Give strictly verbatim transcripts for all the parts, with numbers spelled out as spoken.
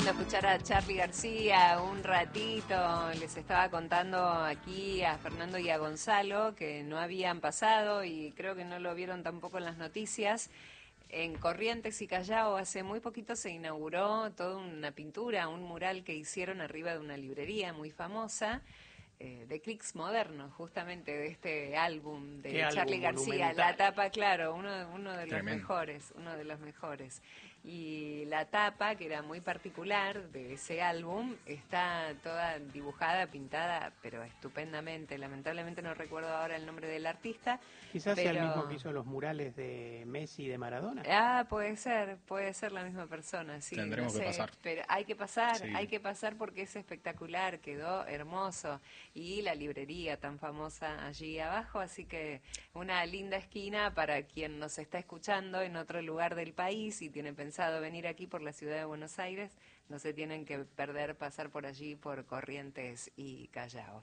lindo escuchar a Charly García un ratito. Les estaba contando aquí a Fernando y a Gonzalo que no habían pasado y creo que no lo vieron tampoco en las noticias. En Corrientes y Callao hace muy poquito se inauguró toda una pintura, un mural que hicieron arriba de una librería muy famosa. Eh, de clics modernos, justamente de este álbum de Charly García, la tapa, claro, uno, uno de los Tremendo. mejores, uno de los mejores. Y la tapa, que era muy particular de ese álbum, está toda dibujada, pintada, pero estupendamente. Lamentablemente no recuerdo ahora el nombre del artista. Quizás pero... sea el mismo que hizo los murales de Messi y de Maradona. Ah, puede ser, puede ser la misma persona, sí. Tendremos no sé, que pasar. Pero hay que pasar, sí. hay que pasar porque es espectacular, quedó hermoso. Y la librería tan famosa allí abajo, así que una linda esquina para quien nos está escuchando en otro lugar del país y tiene pensado venir aquí por la ciudad de Buenos Aires, no se tienen que perder pasar por allí por Corrientes y Callao.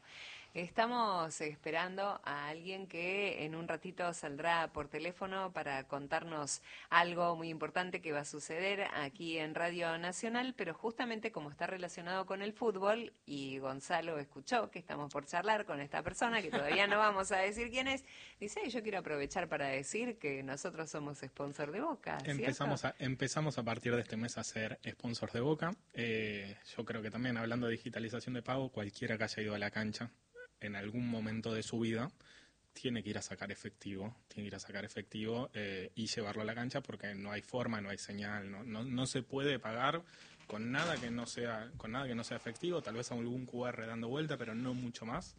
Estamos esperando a alguien que en un ratito saldrá por teléfono para contarnos algo muy importante que va a suceder aquí en Radio Nacional, pero justamente como está relacionado con el fútbol y Gonzalo escuchó que estamos por charlar con esta persona, que todavía no vamos a decir quién es, dice, yo quiero aprovechar para decir que nosotros somos sponsor de Boca, ¿cierto? Empezamos a, empezamos a partir de este mes a ser sponsor de Boca. Eh, yo creo que también hablando de digitalización de pago, cualquiera que haya ido a la cancha en algún momento de su vida tiene que ir a sacar efectivo, tiene que ir a sacar efectivo eh, y llevarlo a la cancha porque no hay forma, no hay señal, no, no, no se puede pagar con nada que no sea, con nada que no sea efectivo, tal vez algún cu erre dando vuelta, pero no mucho más.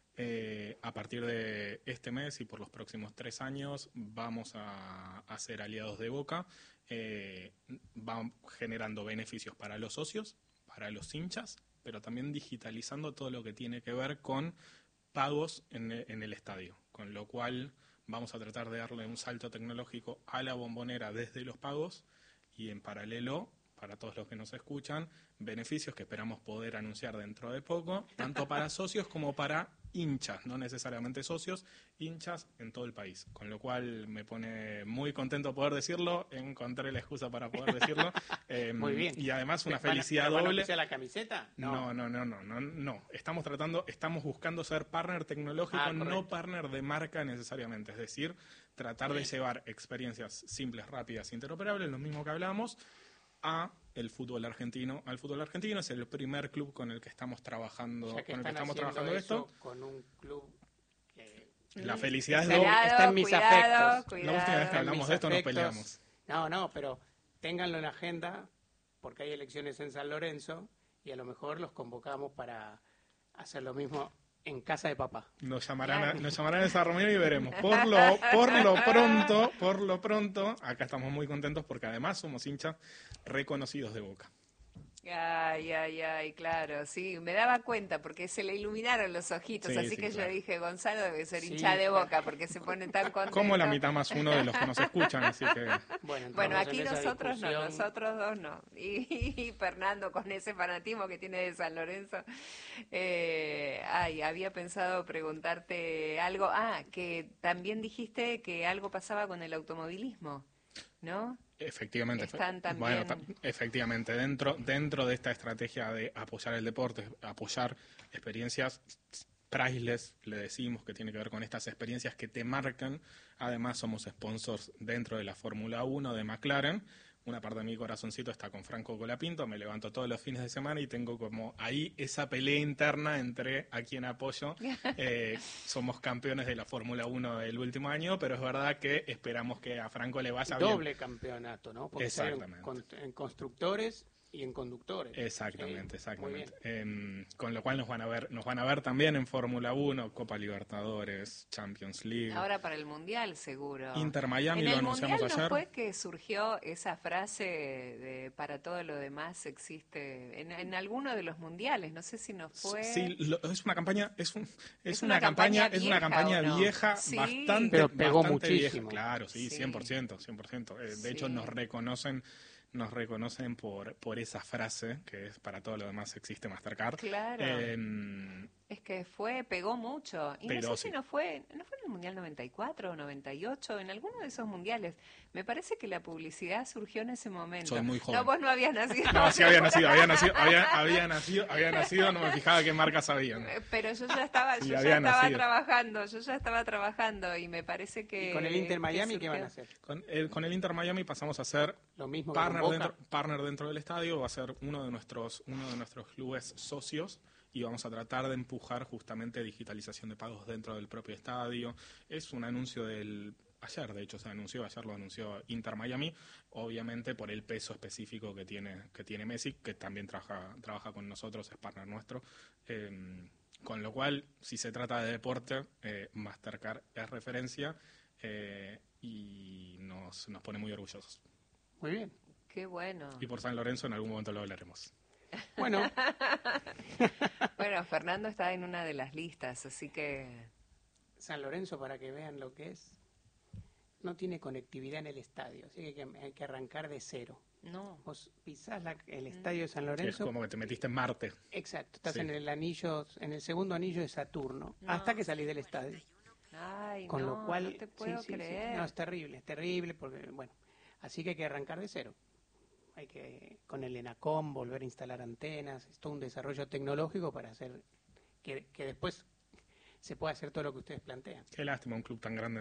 Eh, a partir de este mes y por los próximos tres años vamos a, a ser aliados de Boca, eh, va generando beneficios para los socios, para los hinchas, pero también digitalizando todo lo que tiene que ver con pagos en, en el estadio, con lo cual vamos a tratar de darle un salto tecnológico a la Bombonera desde los pagos y en paralelo, para todos los que nos escuchan, beneficios que esperamos poder anunciar dentro de poco, tanto para socios como para hinchas, no necesariamente socios, hinchas en todo el país. Con lo cual me pone muy contento poder decirlo, encontré la excusa para poder decirlo. Eh, muy bien. Y además una ¿Van a, felicidad ¿van a doble. la camiseta? No. No, no, no, no, no, no. Estamos tratando, estamos buscando ser partner tecnológico, ah, no partner de marca necesariamente. Es decir, tratar de llevar experiencias simples, rápidas, interoperables, lo mismo que hablamos, a el fútbol argentino. Al fútbol argentino es el primer club con el que estamos trabajando, o sea que con el que estamos haciendo trabajando eso esto. Con un club que... La felicidad es está, doble. está en mis cuidado, afectos. Cuidado. La última vez que hablamos de esto nos afectos. peleamos. No, no, pero ténganlo en agenda porque hay elecciones en San Lorenzo y a lo mejor los convocamos para hacer lo mismo en casa de papá. Nos llamarán a, nos llamarán a esa reunión y veremos. Por lo, por lo pronto, por lo pronto, acá estamos muy contentos porque además somos hinchas reconocidos de Boca. Ay, ay, ay, claro, sí, me daba cuenta porque se le iluminaron los ojitos, Sí, así sí, que claro. yo dije, Gonzalo debe ser Sí, hincha de claro. Boca porque se pone tan contento. Como la mitad más uno de los que nos escuchan, así que... Bueno, Bueno, entramos aquí en esa nosotros no, discusión. nosotros dos no. Y, y Fernando con ese fanatismo que tiene de San Lorenzo. Eh, ay, había pensado preguntarte algo. Ah, que también dijiste que algo pasaba con el automovilismo, ¿no? Efectivamente, Están también... bueno, ta- efectivamente, dentro, dentro de esta estrategia de apoyar el deporte, apoyar experiencias priceless, le decimos que tiene que ver con estas experiencias que te marcan. Además somos sponsors dentro de la Fórmula uno de McLaren. Una parte de mi corazoncito está con Franco Colapinto, me levanto todos los fines de semana y tengo como ahí esa pelea interna entre a quien apoyo. Eh, somos campeones de la Fórmula uno del último año, pero es verdad que esperamos que a Franco le vaya bien. Doble campeonato, ¿no? Porque está en, con- en constructores y en conductores. Exactamente, Sí, muy exactamente. Eh, con lo cual nos van a ver, nos van a ver también en Fórmula uno, Copa Libertadores, Champions League. Ahora para el Mundial, seguro. Inter Miami, en lo el anunciamos Mundial ayer. ¿no fue que surgió esa frase de para todo lo demás existe? En, en alguno de los mundiales, no sé si nos fue... Sí, lo- es una campaña, es, un, es, Es una, una campaña, campaña es una vieja, campaña ¿o no? vieja, Sí. bastante, Pero pegó bastante muchísimo. vieja. Claro, sí, Sí. cien por ciento, cien por ciento. Eh, de Sí. hecho, nos reconocen, nos reconocen por, por esa frase, que es para todo lo demás existe Mastercard. Claro. Eh, Es que fue, pegó mucho. Y Pero no sé sí. si no fue, no fue en el Mundial noventa y cuatro o noventa y ocho, en alguno de esos mundiales. Me parece que la publicidad surgió en ese momento. Soy muy joven. No, vos no habías nacido. No, sí había nacido, había nacido, había, había nacido, había nacido, no me fijaba qué marcas habían. Pero yo ya estaba, Sí, yo ya había estaba nacido. trabajando, yo ya estaba trabajando y me parece que... ¿Y con el Inter Miami que qué van a surgió. hacer? Con el, con el Inter Miami pasamos a ser Lo mismo que partner con Boca. dentro, partner dentro del estadio, va a ser uno de nuestros, uno de nuestros clubes socios y vamos a tratar de empujar justamente digitalización de pagos dentro del propio estadio. Es un anuncio del... Ayer, de hecho, se anunció, ayer lo anunció Inter Miami, obviamente por el peso específico que tiene que tiene Messi, que también trabaja trabaja con nosotros, es partner nuestro. Eh, con lo cual, si se trata de deporte, eh, Mastercard es referencia eh, y nos, nos pone muy orgullosos. Muy bien. Qué bueno. Y por San Lorenzo en algún momento lo hablaremos. Bueno, Bueno, Fernando está en una de las listas, así que... San Lorenzo, para que vean lo que es, no tiene conectividad en el estadio, así que hay que, hay que arrancar de cero. No. Vos pisás la- el estadio de San Sí, es Lorenzo, como que te metiste en Marte. exacto, estás Sí. en el anillo, en el segundo anillo de Saturno, No. hasta que salís del estadio. Ay, Con no, lo cual, no te sí, puedo sí, sí. creer. No, es terrible, es terrible, porque, bueno, así que hay que arrancar de cero. Hay que, con el ENACOM, volver a instalar antenas, es todo un desarrollo tecnológico para hacer, que, que después se pueda hacer todo lo que ustedes plantean. Qué lástima un club tan grande.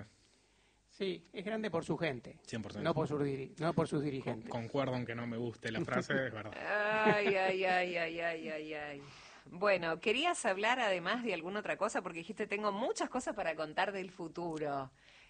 Sí, es grande por su gente, cien por ciento. no por sus, diri- no por sus Con- dirigentes. concuerdo aunque no me guste la frase, es verdad. Ay, ay, ay, ay, ay, ay, ay. Bueno, querías hablar además de alguna otra cosa porque dijiste tengo muchas cosas para contar del futuro.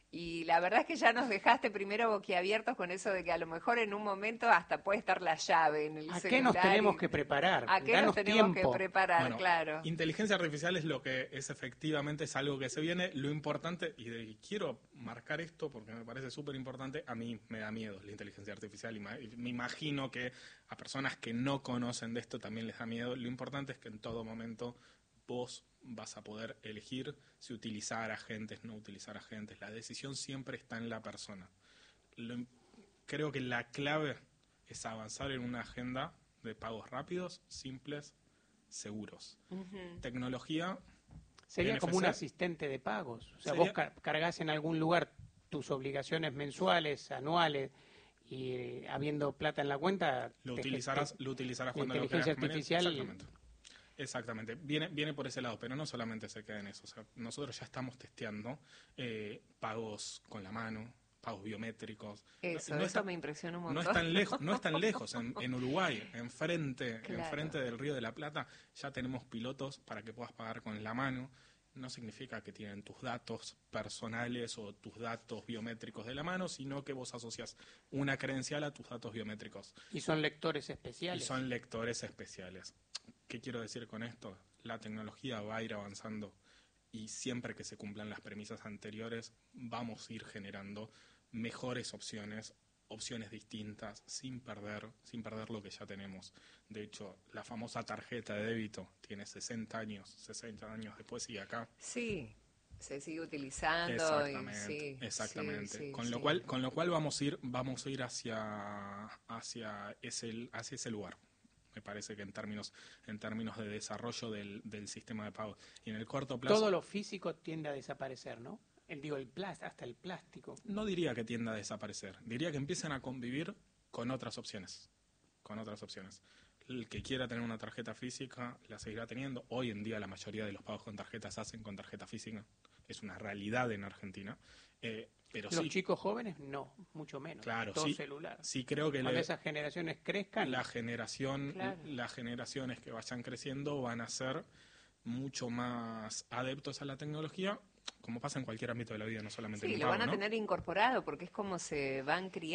Y la verdad es que ya nos dejaste primero boquiabiertos con eso de que a lo mejor en un momento hasta puede estar la llave en el ¿A celular. qué nos tenemos y- que preparar? ¿A qué Danos nos tenemos tiempo. que preparar? Bueno, Claro. inteligencia artificial es lo que es efectivamente, es algo que se viene. Lo importante, y, de- y quiero marcar esto porque me parece súper importante, a mí me da miedo la inteligencia artificial y ma- y me imagino que a personas que no conocen de esto también les da miedo. Lo importante es que en todo momento vos vas a poder elegir si utilizar agentes, no utilizar agentes. La decisión siempre está en la persona. Lo im- creo que la clave es avanzar en una agenda de pagos rápidos, simples, seguros. Ujú. Tecnología, Sería N F C. como un asistente de pagos. O sea, Sería- vos car- cargas en algún lugar tus obligaciones mensuales, anuales, y eh, habiendo plata en la cuenta... lo te- utilizarás, te- lo utilizarás la cuando lo inteligencia creas conveniente. artificial- Exactamente. Exactamente. Viene, viene por ese lado, pero no solamente se queda en eso. O sea, nosotros ya estamos testeando eh, pagos con la mano, pagos biométricos. Eso, No eso está- me impresiona un No montón. es tan lejos, no es tan lejos. En, en Uruguay, enfrente, Claro. enfrente del Río de la Plata, ya tenemos pilotos para que puedas pagar con la mano. No significa que tienen tus datos personales o tus datos biométricos de la mano, sino que vos asocias una credencial a tus datos biométricos. Y son lectores Y especiales. son lectores especiales. ¿Qué quiero decir con esto? La tecnología va a ir avanzando y siempre que se cumplan las premisas anteriores vamos a ir generando mejores opciones, opciones distintas, sin perder, sin perder lo que ya tenemos. De hecho, la famosa tarjeta de débito tiene sesenta años, sesenta años después y acá. Sí, se sigue utilizando. Exactamente, Y sí, exactamente. sí, sí, con lo sí. cual, con lo cual vamos a ir, vamos a ir hacia, hacia ese, hacia ese lugar. Me parece que en términos, en términos de desarrollo del, del sistema de pago. Y en el corto plazo. Todo lo físico tiende a desaparecer, ¿no? El, digo, el plas- hasta el plástico. No diría que tienda a desaparecer, diría que empiezan a convivir con otras opciones, con otras opciones. El que quiera tener una tarjeta física la seguirá teniendo. Hoy en día la mayoría de los pagos con tarjetas se hacen con tarjeta física, es una realidad en Argentina. Eh, pero Los sí, chicos jóvenes, no, mucho menos. claro, todo sí, celular. sí creo que Cuando le- esas generaciones crezcan, la generación, Claro. las generaciones que vayan creciendo van a ser mucho más adeptos a la tecnología, como pasa en cualquier ámbito de la vida, no solamente Sí, en un lo pago, van a ¿no? tener incorporado porque es como se van criando.